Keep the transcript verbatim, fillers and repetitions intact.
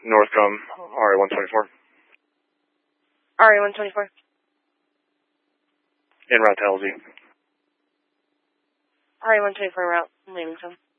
Northcom, R A one twenty-four. R A one twenty-four. En route to L Z. R A one twenty-four route, Lamington.